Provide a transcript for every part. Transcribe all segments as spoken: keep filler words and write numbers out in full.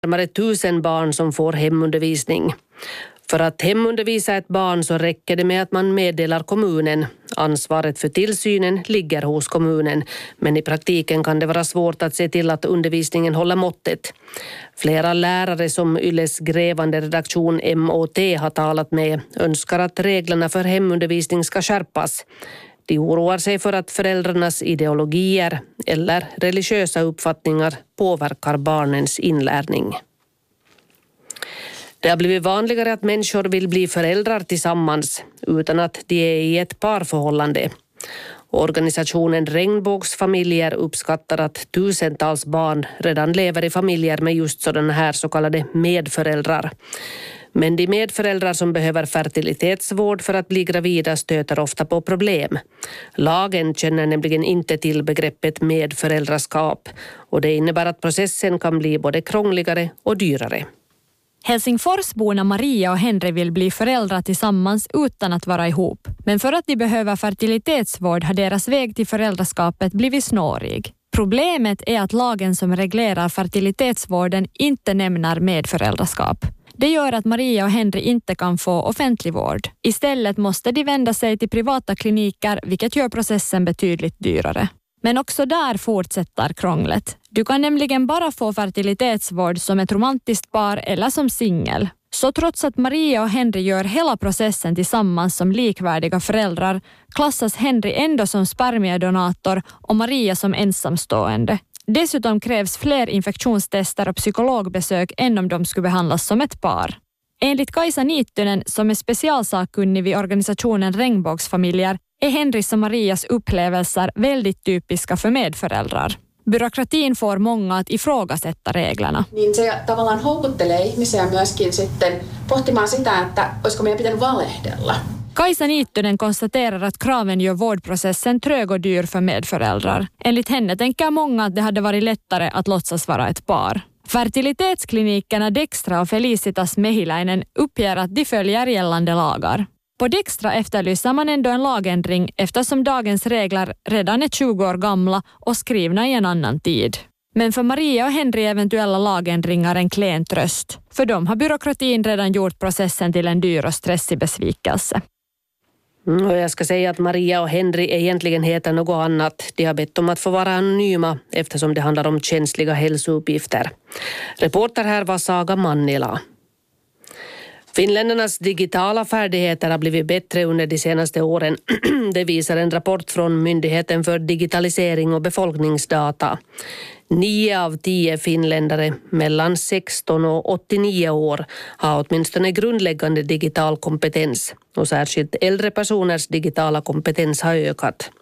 närmare tusen barn som får hemundervisning. För att hemundervisa ett barn så räcker det med att man meddelar kommunen. Ansvaret för tillsynen ligger hos kommunen, men i praktiken kan det vara svårt att se till att undervisningen håller måttet. Flera lärare som Yles grävande redaktion M O T har talat med önskar att reglerna för hemundervisning ska skärpas. De oroar sig för att föräldrarnas ideologier eller religiösa uppfattningar påverkar barnens inlärning. Det har blivit vanligare att människor vill bli föräldrar tillsammans utan att de är i ett parförhållande. Organisationen Regnbågsfamiljer uppskattar att tusentals barn redan lever i familjer med just sådana här så kallade medföräldrar. Men de medföräldrar som behöver fertilitetsvård för att bli gravida stöter ofta på problem. Lagen känner nämligen inte till begreppet medföräldraskap och det innebär att processen kan bli både krångligare och dyrare. Helsingforsborna Maria och Henry vill bli föräldrar tillsammans utan att vara ihop. Men för att de behöver fertilitetsvård har deras väg till föräldraskapet blivit snårig. Problemet är att lagen som reglerar fertilitetsvården inte nämner medföräldraskap. Det gör att Maria och Henry inte kan få offentlig vård. Istället måste de vända sig till privata kliniker, vilket gör processen betydligt dyrare. Men också där fortsätter krånglet. Du kan nämligen bara få fertilitetsvård som ett romantiskt par eller som singel. Så trots att Maria och Henry gör hela processen tillsammans som likvärdiga föräldrar klassas Henry ändå som spermiedonator och Maria som ensamstående. Dessutom krävs fler infektionstester och psykologbesök än om de skulle behandlas som ett par. Enligt Kaisa Niittynen, som är specialsakkunnig vid organisationen Regnbågsfamiljer, är Henrys och Marias upplevelser väldigt typiska för medföräldrar. Byråkratin får många att ifrågasätta reglerna. Niin se tavallaan houkuttelee ihmisiä myöskin sitten pohtimaan sitä, että olisiko meidän pitänyt valehdella. Kaisa Niittynen konstaterar att kraven gör vårdprocessen trög och dyr för medföräldrar. Enligt henne tänker många att det hade varit lättare att låtsas vara ett par. Fertilitetsklinikerna Dextra och Felicitas Mehiläinen uppger att de följer gällande lagar. På Dextra efterlyser man ändå en lagändring eftersom dagens regler redan är tjugo år gamla och skrivna i en annan tid. Men för Maria och Henry eventuella lagändringar en klen tröst. För dem har byråkratin redan gjort processen till en dyr och stressig besvikelse. Mm, och jag ska säga att Maria och Henry egentligen heter något annat. De har bett om att få vara anonyma eftersom det handlar om känsliga hälsouppgifter. Reporter här var Saga Mannila. Finländarnas digitala färdigheter har blivit bättre under de senaste åren. Det visar en rapport från Myndigheten för digitalisering och befolkningsdata. Nio av tio finländare mellan sexton och åttionio år har åtminstone grundläggande digital kompetens. Och särskilt äldre personers digitala kompetens har ökat.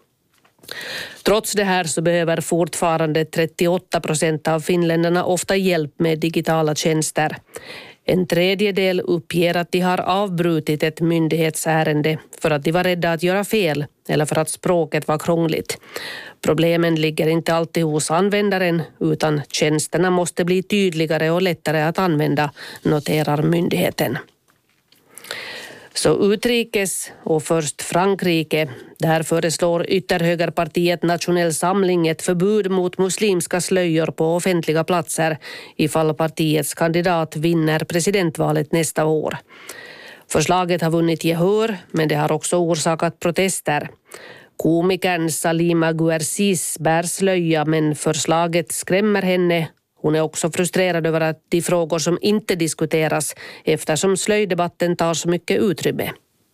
Trots det här så behöver fortfarande trettioåtta procent av finländarna ofta hjälp med digitala tjänster. En tredjedel uppger att de har avbrutit ett myndighetsärende för att de var rädda att göra fel eller för att språket var krångligt. Problemen ligger inte alltid hos användaren utan tjänsterna måste bli tydligare och lättare att använda, noterar myndigheten. Så utrikes och först Frankrike. Där föreslår ytterhögerpartiet Nationell Samling ett förbud mot muslimska slöjor på offentliga platser ifall partiets kandidat vinner presidentvalet nästa år. Förslaget har vunnit gehör men det har också orsakat protester. Komikern Salima Guercis bär slöja men förslaget skrämmer henne. Hon är också frustrerad över att de frågor som inte diskuteras eftersom slöjdebatten tar så mycket utrymme.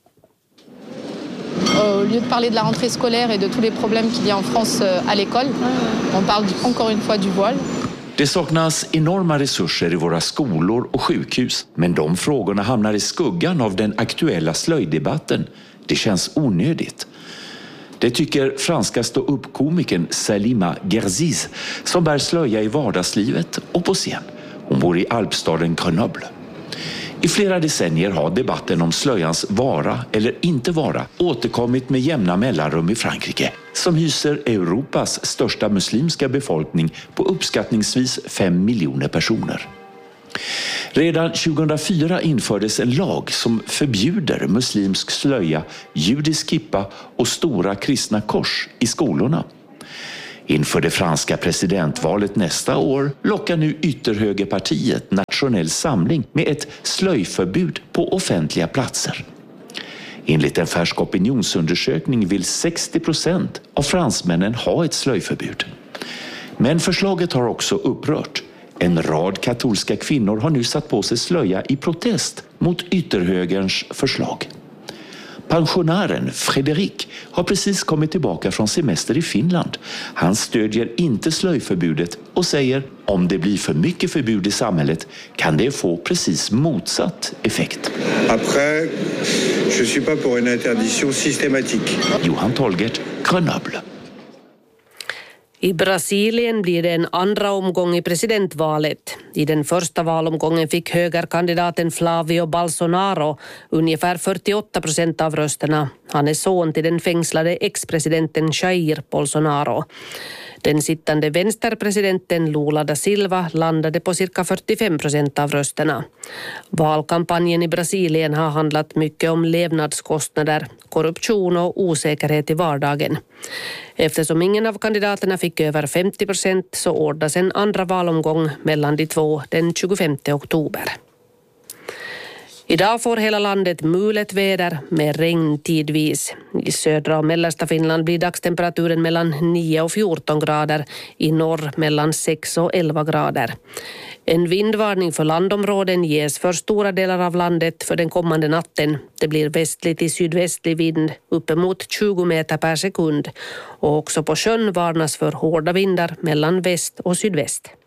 Au lieu de parler de la rentrée scolaire et de tous les problèmes qu'il y a en France à l'école, on parle encore une fois du voile. Det saknas enorma resurser i våra skolor och sjukhus, men de frågorna hamnar i skuggan av den aktuella slöjdebatten. Det känns onödigt. Det tycker franska stå-upp-komikern Salima Guercis som bär slöja i vardagslivet och på scen. Hon bor i alpstaden Grenoble. I flera decennier har debatten om slöjans vara eller inte vara återkommit med jämna mellanrum i Frankrike, som hyser Europas största muslimska befolkning på uppskattningsvis fem miljoner personer. Redan tjugohundrafyra infördes en lag som förbjuder muslimsk slöja, judisk kippa och stora kristna kors i skolorna. Inför det franska presidentvalet nästa år lockar nu ytterhögerpartiet Nationell Samling med ett slöjförbud på offentliga platser. Enligt en färsk opinionsundersökning vill sextio procent av fransmännen ha ett slöjförbud. Men förslaget har också upprört. En rad katolska kvinnor har nu satt på sig slöja i protest mot ytterhögerns förslag. Pensionären Fredrik har precis kommit tillbaka från semester i Finland. Han stödjer inte slöjförbudet och säger om det blir för mycket förbud i samhället kan det få precis motsatt effekt. Après, je suis pas pour une interdiction systématique. Johan Tolgert, Grenoble. I Brasilien blir det en andra omgång i presidentvalet. I den första valomgången fick högerkandidaten Flavio Bolsonaro ungefär fyrtioåtta procent av rösterna. Han är son till den fängslade ex-presidenten Jair Bolsonaro. Den sittande vänsterpresidenten Lula da Silva landade på cirka fyrtiofem procent av rösterna. Valkampanjen i Brasilien har handlat mycket om levnadskostnader, korruption och osäkerhet i vardagen. Eftersom ingen av kandidaterna fick över femtio procent så ordnas en andra valomgång mellan de två den tjugofemte oktober. Idag får hela landet mulet väder med regn tidvis. I södra och mellersta Finland blir dagstemperaturen mellan nio och fjorton grader, i norr mellan sex och elva grader. En vindvarning för landområden ges för stora delar av landet för den kommande natten. Det blir västlig till sydvästlig vind uppemot tjugo meter per sekund och också på sjön varnas för hårda vindar mellan väst och sydväst.